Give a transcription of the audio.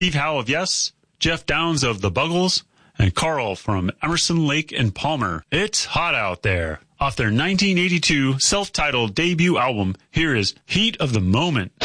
Steve Howe of Yes, Jeff Downs of The Buggles, and Carl from Emerson, Lake and Palmer. It's hot out there. Off their 1982 self-titled debut album, here is Heat of the Moment.